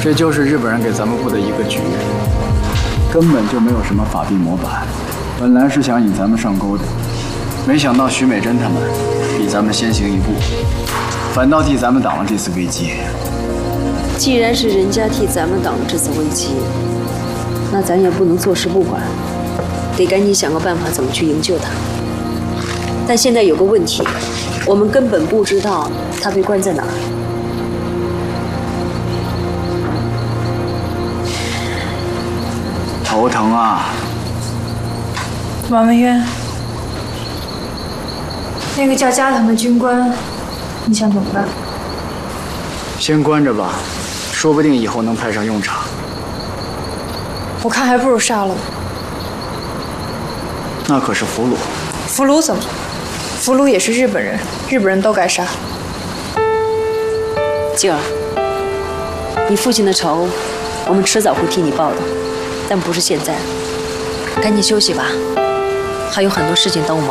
这就是日本人给咱们布的一个局，根本就没有什么法币模板。本来是想引咱们上钩的，没想到许美珍他们比咱们先行一步，反倒替咱们挡了这次危机。 既然是人家替咱们挡了这次危机，那咱也不能坐视不管，得赶紧想个办法怎么去营救他。但现在有个问题，我们根本不知道他被关在哪儿。 头疼啊！ 王文渊，那个叫加藤的军官，你想怎么办？ 先关着吧，说不定以后能派上用场。 我看还不如杀了我。 那可是俘虏。 俘虏怎么？俘虏也是日本人，日本人都该杀。 静儿，你父亲的仇，我们迟早会替你报的，但不是现在。赶紧休息吧，还有很多事情等我们